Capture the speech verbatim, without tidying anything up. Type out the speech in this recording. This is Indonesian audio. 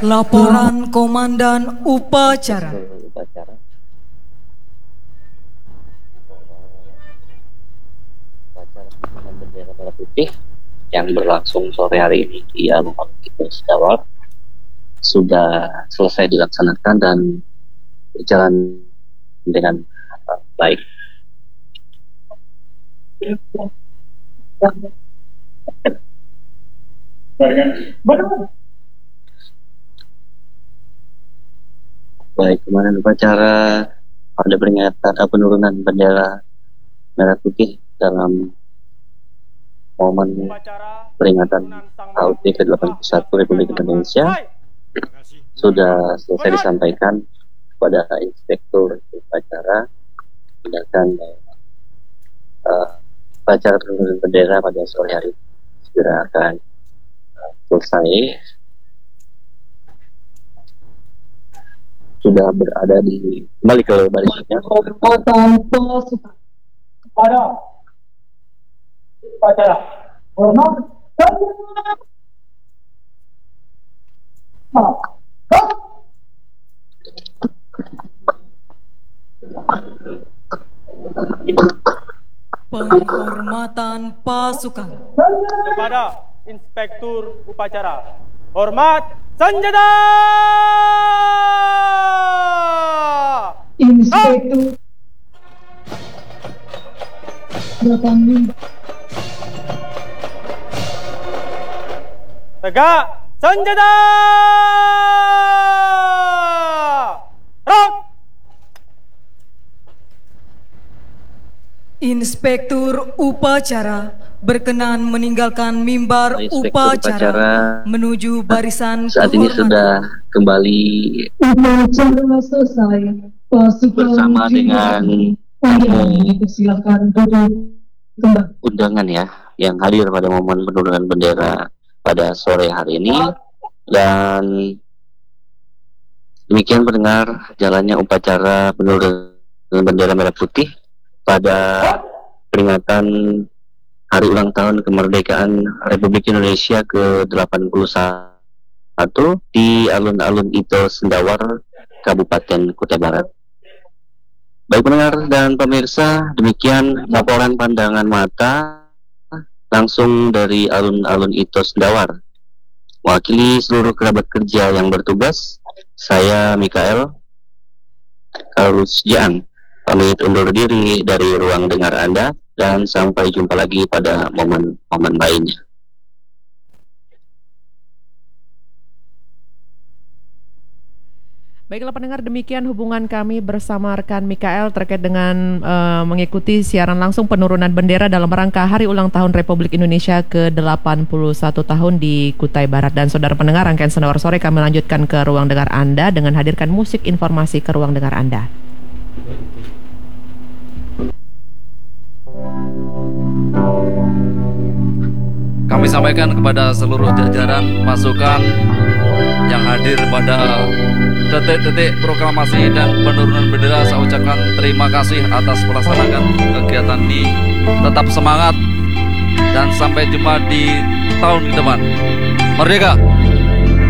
Laporan Komandan Upacara. Upacara. Upacara pengibaran bendera merah putih yang berlangsung sore hari ini di alun-alun Kitos Dawar sudah selesai dilaksanakan dan berjalan dengan uh, baik. Baik, kemarin upacara pada peringatan uh, penurunan bendera merah putih dalam momen peringatan H U T ke delapan puluh satu Republik Indonesia sudah selesai disampaikan kepada Inspektur Upacara. Sedangkan uh, upacara penurunan bendera pada sore hari segera akan uh, selesai. Sudah berada di kembali ke barisnya. Pada upacara hormat Penghormatan pasukan kepada Inspektur Upacara. Hormat senjata. Inspektur Tegak senjata. Rock. Inspektur Upacara berkenan meninggalkan mimbar Inspektur upacara, Upacara menuju barisan saat ini kehormatan. sudah kembali upacara selesai. Pasukan bersama dengan silakan duduk kembali. undangan ya yang hadir pada momen penurunan bendera pada sore hari ini. Dan demikian pendengar jalannya upacara penurunan bendera merah putih pada peringatan hari ulang tahun kemerdekaan Republik Indonesia ke delapan puluh satu di alun-alun Kitos Dawar, Kabupaten Kutai Barat. Baik pendengar dan pemirsa, demikian laporan pandangan mata langsung dari alun-alun Kitos Dawar. Mewakili seluruh kerabat kerja yang bertugas, saya Mikael Karusjaan pamit undur diri dari ruang dengar Anda dan sampai jumpa lagi pada momen-momen lainnya. Baiklah pendengar, demikian hubungan kami bersama rekan Mikael terkait dengan uh, mengikuti siaran langsung penurunan bendera dalam rangka Hari Ulang Tahun Republik Indonesia ke delapan puluh satu tahun di Kutai Barat. Dan saudara pendengar, rangkaian Sendawar Sore kami lanjutkan ke ruang dengar Anda dengan hadirkan musik informasi ke ruang dengar Anda. Kami sampaikan kepada seluruh jajaran pasukan yang hadir pada detik-detik proklamasi dan penurunan bendera. Saya ucapkan terima kasih atas pelaksanaan kegiatan ini. Tetap semangat dan sampai jumpa di tahun ke depan. Merdeka!